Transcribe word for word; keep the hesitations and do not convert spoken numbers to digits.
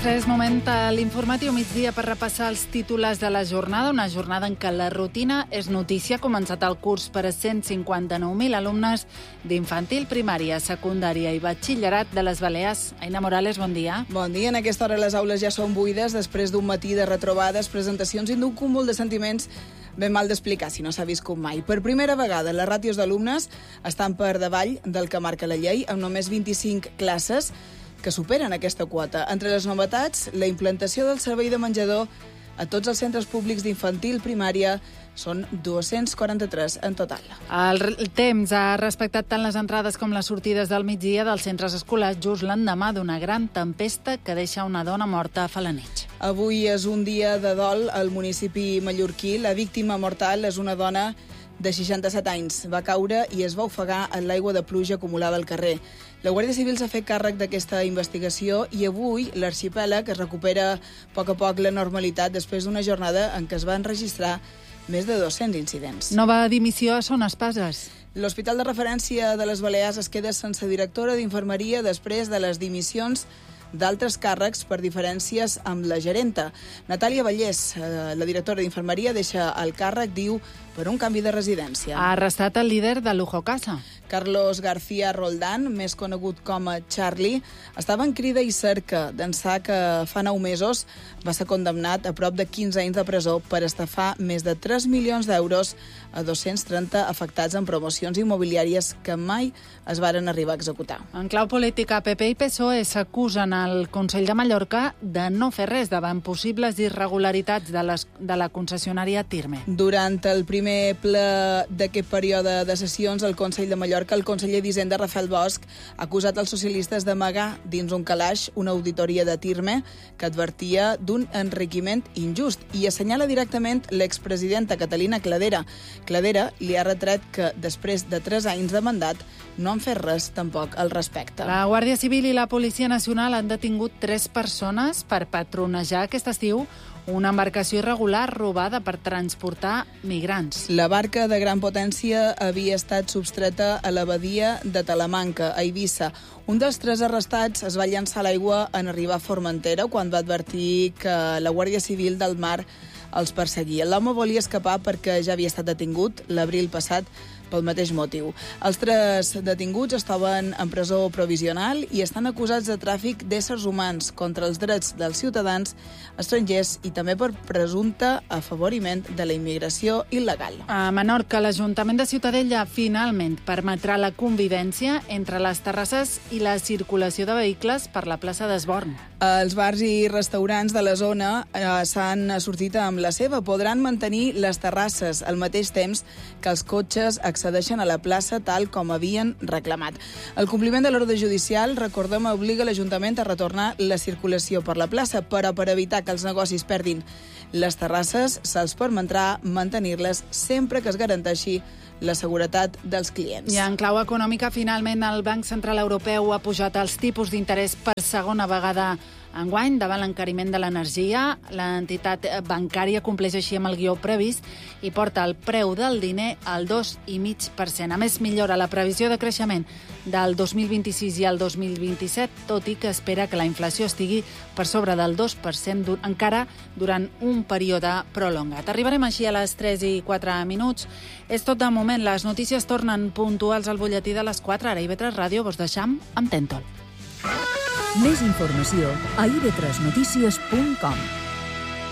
tres, moment a l'informatiu migdia per repassar els titulars de la jornada, una jornada en què la rutina és notícia. Ha començat el curs per a cent cinquanta-nou mil alumnes d'infantil, primària, secundària i batxillerat de les Balears. Aina Morales, bon dia. Bon dia. En aquesta hora les aules ja són buides després d'un matí de retrobades, presentacions i d'un cúmul de sentiments ben mal d'explicar si no s'ha viscut mai. Per primera vegada, les ràtios d'alumnes estan per davall del que marca la llei, amb només vint-i-cinc classes que superen aquesta quota. Entre les novetats, la implantació del servei de menjador a tots els centres públics d'infantil primària són dos-cents quaranta-tres en total. El temps ha respectat tant les entrades com les sortides del migdia dels centres escolars just l'endemà d'una gran tempesta que deixa una dona morta a Felanitx. Avui és un dia de dol al municipi mallorquí. La víctima mortal és una dona de seixanta-set anys. Va caure i es va ofegar en l'aigua de pluja acumulada al carrer. La Guàrdia Civil s'ha fet càrrec d'aquesta investigació i avui l'arxipèlag es recupera a poc a poc la normalitat després d'una jornada en què es van registrar més de dos-cents incidents. Nova dimissió a Son Espases. L'Hospital de Referència de les Balears es queda sense directora d'infermeria després de les dimissions d'altres càrrecs per diferències amb la gerenta. Natàlia Vallès, la directora d'infermeria, deixa el càrrec, diu, per un canvi de residència. Ha arrestat el líder de Lujo Casa. Carlos García Roldán, més conegut com a Charlie, estava en crida i cerca d'ençà que fa nou mesos va ser condemnat a prop de quinze anys de presó per estafar més de tres milions d'euros a dos-cents trenta afectats en promocions immobiliàries que mai es varen arribar a executar. En clau política, P P i P S O E s'acusen al Consell de Mallorca de no fer res davant possibles irregularitats de, les, de la concessionària Tirme. Durant el primer ple d'aquest període de sessions al Consell de Mallorca, el conseller d'Hisenda, Rafael Bosch, ha acusat els socialistes d'amagar dins un calaix una auditoria de Tirme que advertia d'un enriquiment injust i assenyala directament l'expresidenta Catalina Cladera. Cladera li ha retret que, després de tres anys de mandat, no han fet res tampoc al respecte. La Guàrdia Civil i la Policia Nacional han detingut tres persones per patronejar aquest estiu una embarcació irregular robada per transportar migrants. La barca de gran potència havia estat substreta a la badia de Talamanca, a Eivissa. Un dels tres arrestats es va llançar a l'aigua en arribar a Formentera quan va advertir que la Guàrdia Civil del Mar els perseguia. L'home volia escapar perquè ja havia estat detingut l'abril passat pel mateix motiu. Els tres detinguts estaven en presó provisional i estan acusats de tràfic d'éssers humans contra els drets dels ciutadans estrangers i també per presumpte afavoriment de la immigració il·legal. A Menorca, l'Ajuntament de Ciutadella finalment permetrà la convivència entre les terrasses i la circulació de vehicles per la plaça d'Esborn. Els bars i restaurants de la zona eh, s'han sortit amb la seva. Podran mantenir les terrasses al mateix temps que els cotxes accedeixen a la plaça tal com havien reclamat. El compliment de l'ordre judicial, recordem, obliga l'Ajuntament a retornar la circulació per la plaça, però per evitar que els negocis perdin les terrasses, se'ls permetrà mantenir-les sempre que es garanteixi la seguretat dels clients. I en clau econòmica, finalment, el Banc Central Europeu ha pujat els tipus d'interès per segona vegada enguany davant l'encariment de l'energia. L'entitat bancària compleix així amb el guió previst i porta el preu del diner al dos coma cinc per cent. A més, millora la previsió de creixement del dos mil vint-i-sis i el dos mil vint-i-set, tot i que espera que la inflació estigui per sobre del dos per cent encara durant un període prolongat. Arribarem així a les tres i quatre minuts. És tot de moment. Les notícies tornen puntuals al butlletí de les quatre. Ara I V tres Ràdio vos deixam amb Tentol. Més informació a i ve tres notícies punt com.